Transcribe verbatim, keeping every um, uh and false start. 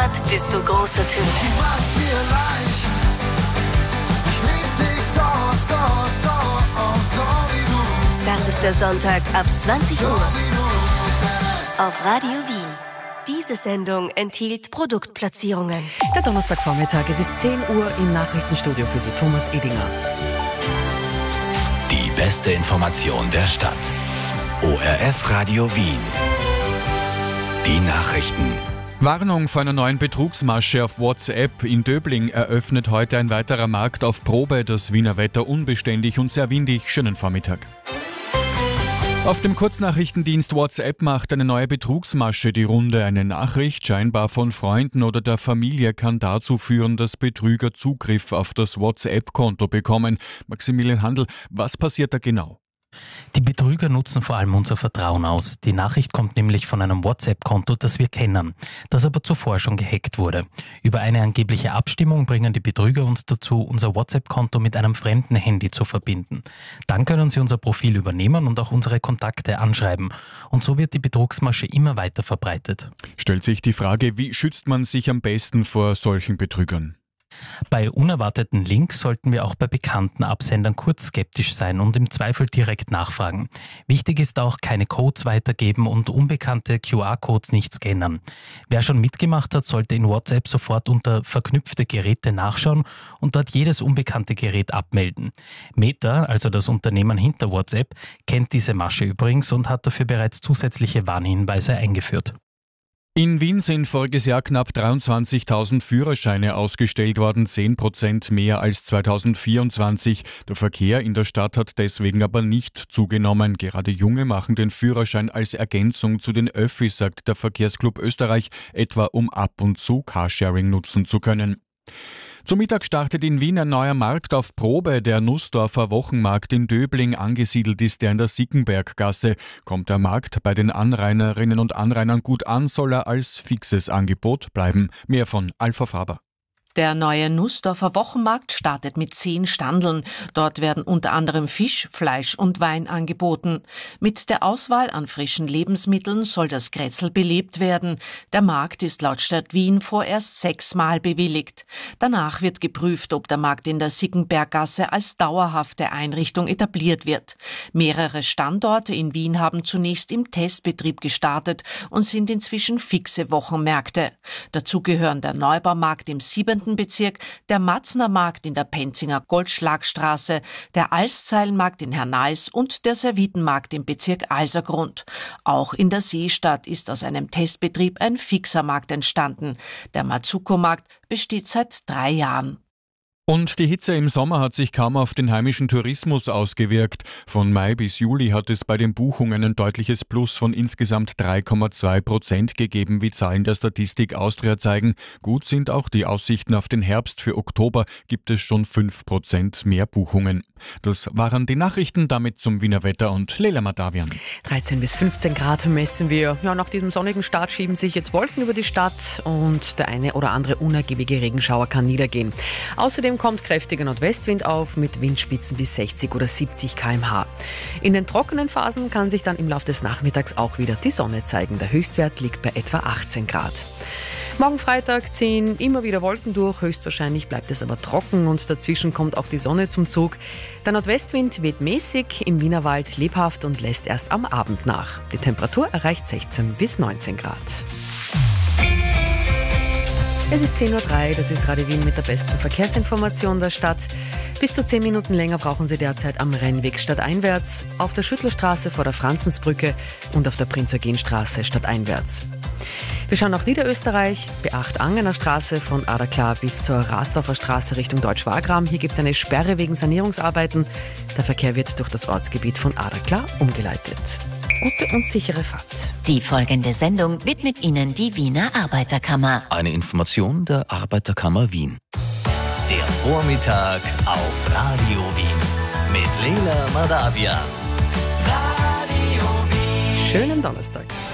Heimat bist du großer Töne. Du machst mir leicht. Ich lieb dich so, so, so, oh, so wie du. Das ist der Sonntag ab zwanzig So Uhr wie du. auf Radio Wien. Diese Sendung enthielt Produktplatzierungen. Der Donnerstagvormittag, es ist zehn Uhr im Nachrichtenstudio für Sie, Thomas Edinger. Die beste Information der Stadt. O R F Radio Wien. Die Nachrichten. Warnung vor einer neuen Betrugsmasche auf WhatsApp. In Döbling eröffnet heute ein weiterer Markt auf Probe. Das Wiener Wetter unbeständig und sehr windig. Schönen Vormittag. Auf dem Kurznachrichtendienst WhatsApp macht eine neue Betrugsmasche die Runde. Eine Nachricht, scheinbar von Freunden oder der Familie, kann dazu führen, dass Betrüger Zugriff auf das WhatsApp-Konto bekommen. Maximilian Handel, was passiert da genau? Die Betrüger nutzen vor allem unser Vertrauen aus. Die Nachricht kommt nämlich von einem WhatsApp-Konto, das wir kennen, das aber zuvor schon gehackt wurde. Über eine angebliche Abstimmung bringen die Betrüger uns dazu, unser WhatsApp-Konto mit einem fremden Handy zu verbinden. Dann können sie unser Profil übernehmen und auch unsere Kontakte anschreiben. Und so wird die Betrugsmasche immer weiter verbreitet. Stellt sich die Frage, wie schützt man sich am besten vor solchen Betrügern? Bei unerwarteten Links sollten wir auch bei bekannten Absendern kurz skeptisch sein und im Zweifel direkt nachfragen. Wichtig ist auch, keine Codes weitergeben und unbekannte Q R-Codes nicht scannen. Wer schon mitgemacht hat, sollte in WhatsApp sofort unter verknüpfte Geräte nachschauen und dort jedes unbekannte Gerät abmelden. Meta, also das Unternehmen hinter WhatsApp, kennt diese Masche übrigens und hat dafür bereits zusätzliche Warnhinweise eingeführt. In Wien sind voriges Jahr knapp dreiundzwanzigtausend Führerscheine ausgestellt worden, zehn Prozent mehr als zweitausendvierundzwanzig. Der Verkehr in der Stadt hat deswegen aber nicht zugenommen. Gerade Junge machen den Führerschein als Ergänzung zu den Öffis, sagt der Verkehrsclub Österreich, etwa um ab und zu Carsharing nutzen zu können. Zum Mittag startet in Wien ein neuer Markt auf Probe. Der Nussdorfer Wochenmarkt in Döbling. Angesiedelt ist er in der Sickenberggasse. Kommt der Markt bei den Anrainerinnen und Anrainern gut an, soll er als fixes Angebot bleiben. Mehr von Alpha Faber. Der neue Nussdorfer Wochenmarkt startet mit zehn Standeln. Dort werden unter anderem Fisch, Fleisch und Wein angeboten. Mit der Auswahl an frischen Lebensmitteln soll das Grätzl belebt werden. Der Markt ist laut Stadt Wien vorerst sechsmal bewilligt. Danach wird geprüft, ob der Markt in der Sickenberggasse als dauerhafte Einrichtung etabliert wird. Mehrere Standorte in Wien haben zunächst im Testbetrieb gestartet und sind inzwischen fixe Wochenmärkte. Dazu gehören der Neubaumarkt im siebenten Bezirk, der Matzner Markt in der Penzinger Goldschlagstraße, der Alszeilenmarkt in Hernals und der Servitenmarkt im Bezirk Alsergrund. Auch in der Seestadt ist aus einem Testbetrieb ein fixer Markt entstanden. Der Mazuko-Markt besteht seit drei Jahren. Und die Hitze im Sommer hat sich kaum auf den heimischen Tourismus ausgewirkt. Von Mai bis Juli hat es bei den Buchungen ein deutliches Plus von insgesamt drei Komma zwei Prozent gegeben, wie Zahlen der Statistik Austria zeigen. Gut sind auch die Aussichten auf den Herbst. Für Oktober gibt es schon fünf Prozent mehr Buchungen. Das waren die Nachrichten, damit zum Wiener Wetter und Leila Madavian. dreizehn bis fünfzehn Grad messen wir. Ja, nach diesem sonnigen Start schieben sich jetzt Wolken über die Stadt und der eine oder andere unergiebige Regenschauer kann niedergehen. Außerdem kommt kräftiger Nordwestwind auf mit Windspitzen bis sechzig oder siebzig Kilometer pro Stunde. In den trockenen Phasen kann sich dann im Laufe des Nachmittags auch wieder die Sonne zeigen. Der Höchstwert liegt bei etwa achtzehn Grad. Morgen Freitag ziehen immer wieder Wolken durch, höchstwahrscheinlich bleibt es aber trocken und dazwischen kommt auch die Sonne zum Zug. Der Nordwestwind weht mäßig, im Wienerwald lebhaft und lässt erst am Abend nach. Die Temperatur erreicht sechzehn bis neunzehn Grad. Es ist zehn Uhr drei, das ist Radio Wien mit der besten Verkehrsinformation der Stadt. Bis zu zehn Minuten länger brauchen Sie derzeit am Rennweg stadteinwärts, auf der Schüttlerstraße vor der Franzensbrücke und auf der Prinz-Eugen-Straße stadteinwärts. Wir schauen nach Niederösterreich, B acht Angener Straße von Adaklar bis zur Rasdorfer Straße Richtung Deutsch-Wagram. Hier gibt es eine Sperre wegen Sanierungsarbeiten. Der Verkehr wird durch das Ortsgebiet von Adaklar umgeleitet. Gute und sichere Fahrt. Die folgende Sendung widmet Ihnen die Wiener Arbeiterkammer. Eine Information der Arbeiterkammer Wien. Der Vormittag auf Radio Wien mit Leila Madavian. Radio Wien. Schönen Donnerstag.